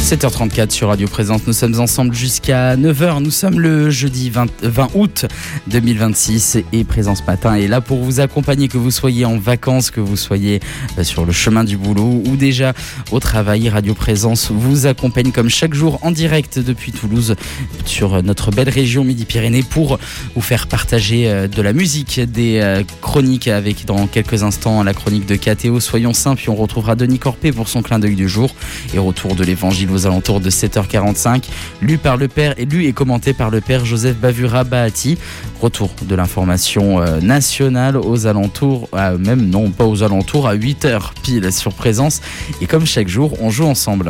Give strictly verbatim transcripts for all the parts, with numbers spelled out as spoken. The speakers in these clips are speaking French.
sept heures trente-quatre sur Radio Présence, nous sommes ensemble jusqu'à neuf heures, nous sommes le jeudi vingt, vingt août deux mille vingt-six et Présence Matin est là pour vous accompagner, que vous soyez en vacances, que vous soyez sur le chemin du boulot ou déjà au travail. Radio Présence vous accompagne comme chaque jour en direct depuis Toulouse sur notre belle région Midi-Pyrénées pour vous faire partager de la musique, des chroniques avec dans quelques instants la chronique de K T O, Soyons Saints, puis on retrouvera Denis Corpé pour son clin d'œil du jour et retour de l'évangile aux alentours de sept heures quarante-cinq, lu par le père et lu et commenté par le père Joseph Bavura Bahati. Retour de l'information euh, nationale aux alentours, euh, même non pas aux alentours, à huit heures pile sur Présence. Et comme chaque jour, on joue ensemble.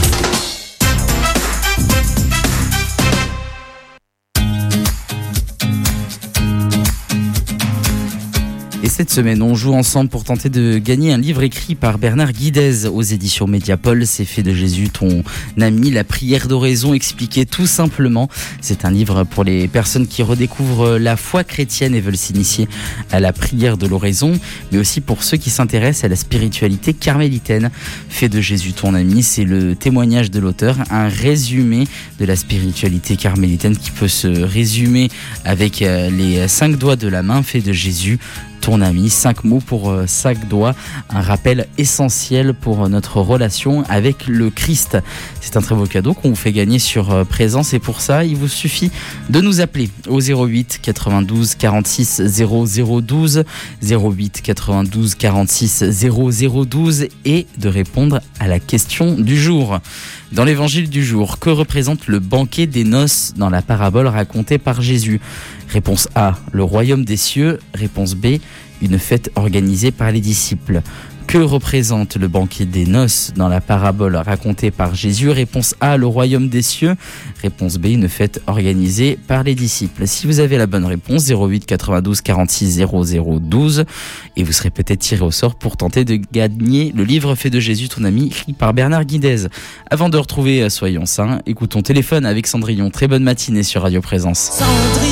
Et cette semaine, on joue ensemble pour tenter de gagner un livre écrit par Bernard Guidez aux éditions Mediapol. C'est fait de Jésus, ton ami, la prière d'oraison expliquée tout simplement. C'est un livre pour les personnes qui redécouvrent la foi chrétienne et veulent s'initier à la prière de l'oraison, mais aussi pour ceux qui s'intéressent à la spiritualité carmélitaine. Fait de Jésus, ton ami, c'est le témoignage de l'auteur, un résumé de la spiritualité carmélitaine qui peut se résumer avec les cinq doigts de la main. Fait de Jésus, ton ami, cinq mots pour euh, cinq doigts, un rappel essentiel pour notre relation avec le Christ. C'est un très beau cadeau qu'on vous fait gagner sur euh, Présence et pour ça, il vous suffit de nous appeler au zéro huit quatre-vingt-douze quarante-six zéro zéro douze, zéro huit quatre-vingt-douze quarante-six zéro zéro douze et de répondre à la question du jour. Dans l'évangile du jour, que représente le banquet des noces dans la parabole racontée par Jésus ? Réponse A, le royaume des cieux. Réponse B, une fête organisée par les disciples. Que représente le banquet des noces dans la parabole racontée par Jésus ? Réponse A, le royaume des cieux. Réponse B, une fête organisée par les disciples. Si vous avez la bonne réponse, zéro huit quatre-vingt-douze quarante-six zéro zéro douze, et vous serez peut-être tiré au sort pour tenter de gagner le livre Fait de Jésus, ton ami, écrit par Bernard Guidez. Avant de retrouver Soyons Saints, écoutons Téléphone avec Cendrillon. Très bonne matinée sur Radio Présence. Cendrillon.